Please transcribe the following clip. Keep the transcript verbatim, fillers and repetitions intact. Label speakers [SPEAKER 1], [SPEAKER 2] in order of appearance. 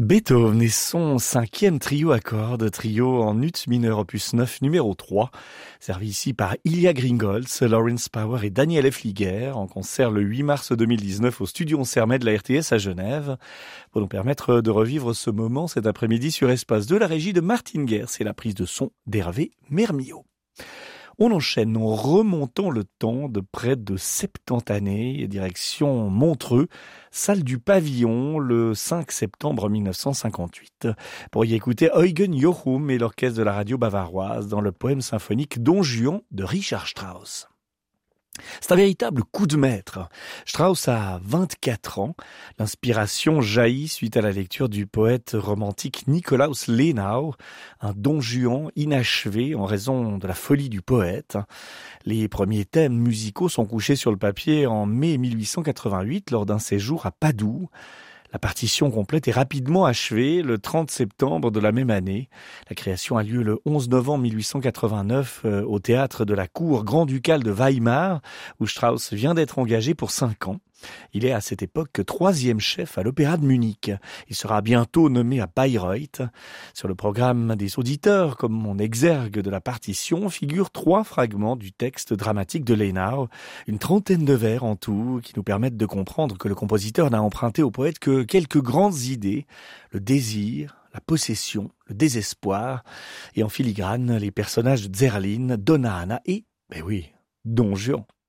[SPEAKER 1] Beethoven et son cinquième trio à cordes, trio en ut mineur opus neuf numéro trois, servi ici par Ilya Gringolz, Lawrence Power et Daniel Efliger, en concert le huit mars deux mille dix-neuf au studio Onsermet de la R T S à Genève, pour nous permettre de revivre ce moment cet après-midi sur Espace deux, la régie de Martin Gers et la prise de son d'Hervé Mermillot. On enchaîne en remontant le temps de près de soixante-dix années, direction Montreux, salle du Pavillon, le cinq septembre mille neuf cent cinquante-huit. Pour y écouter Eugen Jochum et l'orchestre de la radio bavaroise dans le poème symphonique Don Juan de Richard Strauss. C'est un véritable coup de maître. Strauss a vingt-quatre ans. L'inspiration jaillit suite à la lecture du poète romantique Nikolaus Lenau, un Don Juan inachevé en raison de la folie du poète. Les premiers thèmes musicaux sont couchés sur le papier en mai mille huit cent quatre-vingt-huit lors d'un séjour à Padoue. La partition complète est rapidement achevée le trente septembre de la même année. La création a lieu le onze novembre mille huit cent quatre-vingt-neuf euh, au théâtre de la cour grand-ducale de Weimar, où Strauss vient d'être engagé pour cinq ans. Il est à cette époque troisième chef à l'Opéra de Munich. Il sera bientôt nommé à Bayreuth. Sur le programme des auditeurs, comme on exergue de la partition, figurent trois fragments du texte dramatique de Lenau, une trentaine de vers en tout, qui nous permettent de comprendre que le compositeur n'a emprunté au poète que quelques grandes idées, le désir, la possession, le désespoir, et en filigrane, les personnages de Zerlin, Donna Anna et, ben oui, Don Juan.